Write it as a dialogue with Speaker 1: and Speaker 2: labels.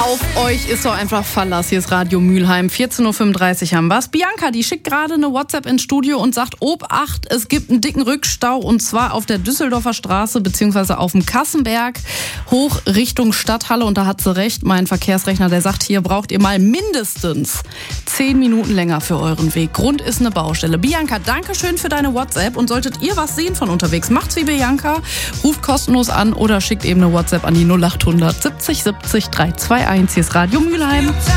Speaker 1: Auf euch ist doch einfach Verlass. Hier ist Radio Mülheim. 14.35 Uhr haben wir's. Bianca, die schickt gerade eine WhatsApp ins Studio und sagt, Obacht, es gibt einen dicken Rückstau und zwar auf der Düsseldorfer Straße beziehungsweise auf dem Kassenberg hoch Richtung Stadthalle. Und da hat sie recht, mein Verkehrsrechner, der sagt, hier braucht ihr mal mindestens 10 Minuten länger für euren Weg. Grund ist eine Baustelle. Bianca, danke schön für deine WhatsApp und solltet ihr was sehen von unterwegs, macht's wie Bianca, ruft kostenlos an oder schickt eben eine WhatsApp an die 0800 70 70 321. Hier ist Radio Mülheim.